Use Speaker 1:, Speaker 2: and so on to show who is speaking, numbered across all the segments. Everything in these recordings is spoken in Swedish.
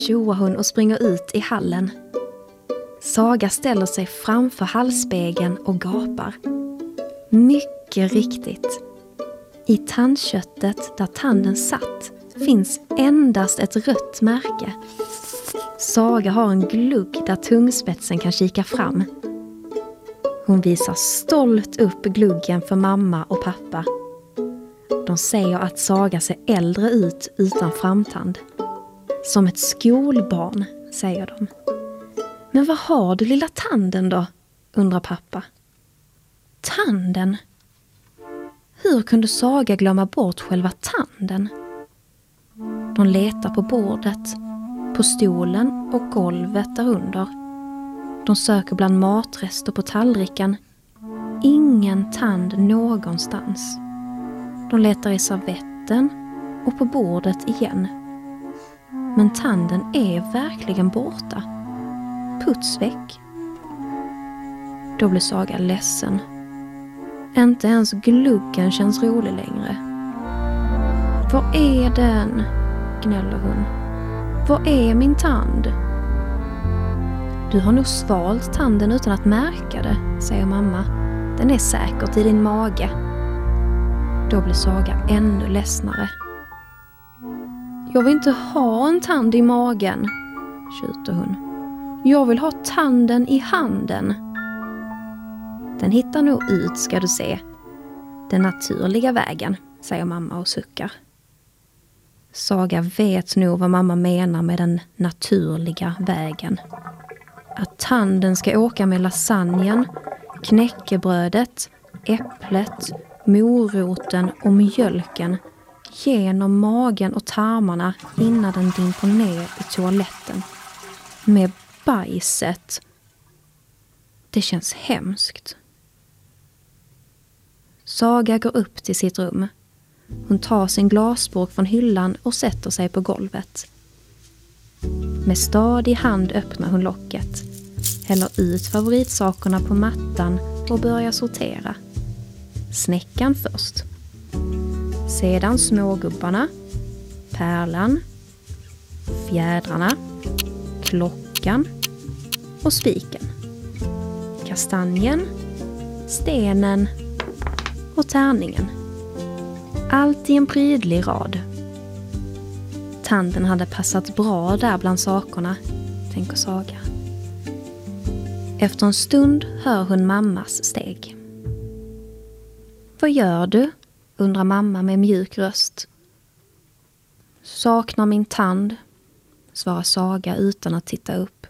Speaker 1: tjoar hon och springer ut i hallen. Saga ställer sig framför hallspegeln och gapar. Mycket riktigt. I tandköttet där tanden satt finns endast ett rött märke. Saga har en glugg där tungspetsen kan kika fram. Hon visar stolt upp gluggen för mamma och pappa. De säger att Saga ser äldre ut utan framtand. Som ett skolbarn, säger de. Men vad har du lilla tanden då? Undrar pappa. Tanden? Hur kunde Saga glömma bort själva tanden? De letar på bordet, på stolen och golvet därunder. De söker bland matrester på tallriken. Ingen tand någonstans. De letar i servetten och på bordet igen. Men tanden är verkligen borta. Puts väck. Då blir Saga ledsen. Inte ens gluggen känns rolig längre. Var är den? Gnäller hon. Var är min tand? Du har nog svalt tanden utan att märka det, säger mamma. Den är säkert i din mage. Då blir Saga ännu ledsnare. Jag vill inte ha en tand i magen, tjuter hon. Jag vill ha tanden i handen. Den hittar nog ut, ska du se. Den naturliga vägen, säger mamma och suckar. Saga vet nog vad mamma menar med den naturliga vägen. Att tanden ska åka med lasagnen, knäckebrödet, äpplet, moroten och mjölken genom magen och tarmarna innan den dimper ner i toaletten. Med bajset. Det känns hemskt. Saga går upp till sitt rum. Hon tar sin glasburk från hyllan och sätter sig på golvet. Med stadig hand öppnar hon locket, häller ut favoritsakerna på mattan och börjar sortera. Snäckan först. Sedan smågubbarna, pärlan, fjädrarna, klockan och spiken. Kastanjen, stenen och tärningen. Allt i en prydlig rad. Tanden hade passat bra där bland sakerna, tänker Saga. Efter en stund hör hon mammas steg. Vad gör du? Undrar mamma med mjuk röst. Saknar min tand, svarar Saga utan att titta upp.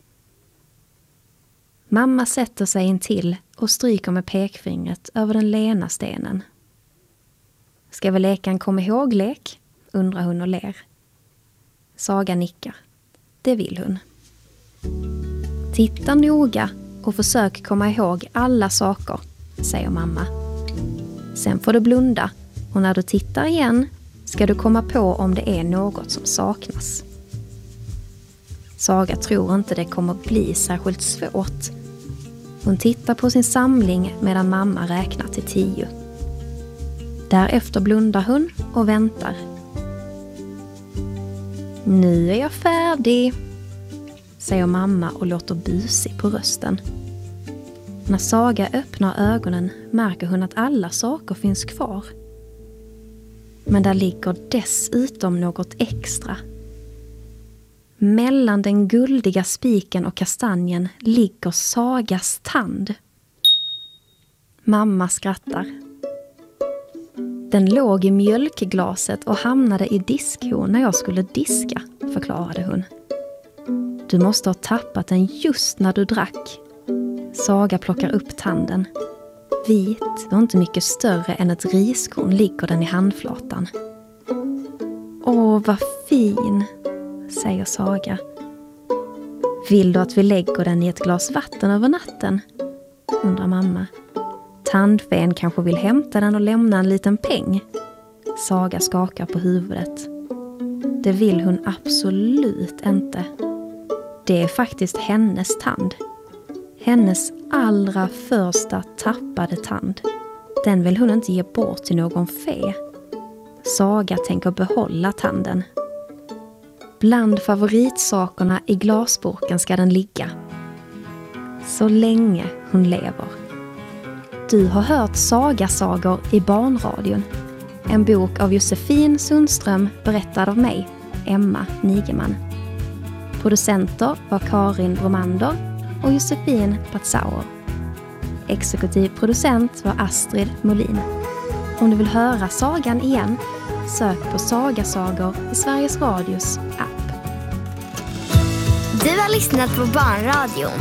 Speaker 1: Mamma sätter sig in till och stryker med pekfingret över den lena stenen. Ska vi leka en kom ihåg-lek? Undrar hon och ler. Saga nickar. Det vill hon. Titta noga och försök komma ihåg alla saker, säger mamma. Sen får du blunda och när du tittar igen ska du komma på om det är något som saknas. Saga tror inte det kommer bli särskilt svårt. Hon tittar på sin samling medan mamma räknar till 10. Därefter blundar hon och väntar. Nu är jag färdig, säger mamma och låter busig på rösten. När Saga öppnar ögonen märker hon att alla saker finns kvar. Men där ligger dessutom något extra. Mellan den guldiga spiken och kastanjen ligger Sagas tand. Mamma skrattar. Den låg i mjölkglaset och hamnade i diskhon när jag skulle diska, förklarade hon. Du måste ha tappat den just när du drack. Saga plockar upp tanden. Vit och inte mycket större än ett riskorn ligger den i handflatan. Åh, vad fin, säger Saga. Vill du att vi lägger den i ett glas vatten över natten? Undrar mamma. Tandfen kanske vill hämta den och lämna en liten peng. Saga skakar på huvudet. Det vill hon absolut inte. Det är faktiskt hennes tand. Hennes allra första tappade tand. Den vill hon inte ge bort till någon fe. Saga tänker behålla tanden. Bland favoritsakerna i glasburken ska den ligga. Så länge hon lever. Du har hört Sagasagor i barnradion. En bok av Josefin Sundström berättad av mig, Emma Nigeman. Producenter var Karin Bromander och Josefin Patzauer. Exekutiv producent var Astrid Molin. Om du vill höra sagan igen, sök på Sagasagor i Sveriges Radios app.
Speaker 2: Du har lyssnat på Barnradion.